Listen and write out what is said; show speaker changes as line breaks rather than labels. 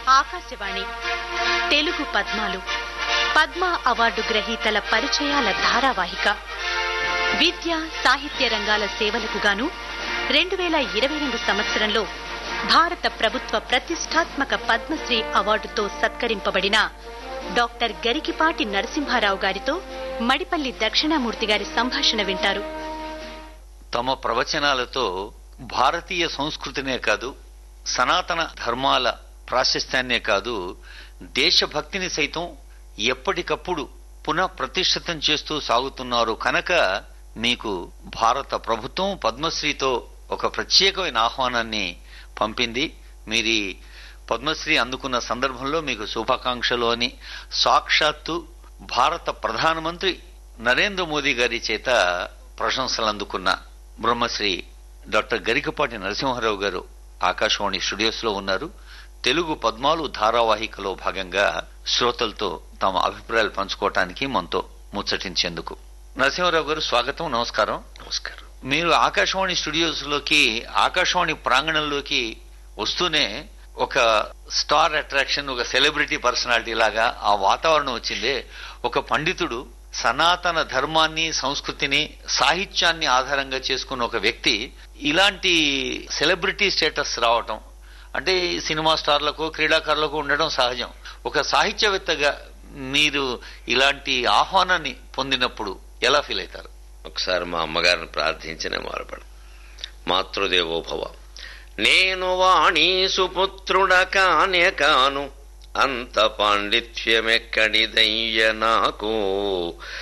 ఆకాశవాణి తెలుగు పద్మాలు పద్మ అవార్డు గ్రహీతల పరిచయాల ధారావాహిక. విద్య సాహిత్య రంగాల సేవలకు గాను 2022 సంవత్సరంలో భారత ప్రభుత్వ ప్రతిష్టాత్మక పద్మశ్రీ అవార్డుతో సత్కరింపబడిన డాక్టర్ గరికిపాటి నరసింహారావు గారితో మడిపల్లి దక్షిణామూర్తి గారి సంభాషణ వింటారు.
తమ ప్రవచనాలతో భారతీయ సంస్కృతినే కాదు, సనాతన ధర్మాల ప్రాశస్త్యాన్నే కాదు, దేశభక్తిని సైతం ఎప్పటికప్పుడు పునః ప్రతిష్ఠితం చేస్తూ సాగుతున్నారు కనుక మీకు భారత ప్రభుత్వం పద్మశ్రీతో ఒక ప్రత్యేకమైన ఆహ్వానాన్ని పంపింది. మీరు పద్మశ్రీ అందుకున్న సందర్భంలో మీకు శుభాకాంక్షలు అని సాక్షాత్తు భారత ప్రధానమంత్రి నరేంద్ర మోదీ గారి చేత ప్రశంసలు అందుకున్న బ్రహ్మశ్రీ డాక్టర్ గరికపాటి నరసింహారావు గారు ఆకాశవాణి స్టూడియోస్ లో ఉన్నారు. తెలుగు పద్మాలు ధారావాహికలో భాగంగా శ్రోతలతో తమ అభిప్రాయాలు పంచుకోవటానికి మనతో ముచ్చటించేందుకు. నరసింహారావు గారు స్వాగతం, నమస్కారం.
నమస్కారం.
మీరు ఆకాశవాణి స్టూడియోస్ లోకి, ఆకాశవాణి ప్రాంగణంలోకి వస్తూనే ఒక స్టార్ అట్రాక్షన్, ఒక సెలబ్రిటీ పర్సనాలిటీ లాగా ఆ వాతావరణం వచ్చిందే. ఒక పండితుడు సనాతన ధర్మాన్ని, సంస్కృతిని, సాహిత్యాన్ని ఆధారంగా చేసుకున్న ఒక వ్యక్తి ఇలాంటి సెలబ్రిటీ స్టేటస్ రావటం అంటే సినిమా స్టార్లకు, క్రీడాకారులకు ఉండడం సహజం. ఒక సాహిత్యవేత్తగా మీరు ఇలాంటి ఆహ్వానాన్ని పొందినప్పుడు ఎలా ఫీల్ అవుతారు?
ఒకసారి మా అమ్మగారిని ప్రార్థించిన మొదలుపడు. మాతృదేవోభవ. నేను వాణి సుపుత్రుడ కానే కాను, అంత పాండిత్యమెక్కడిదయ్య నాకు.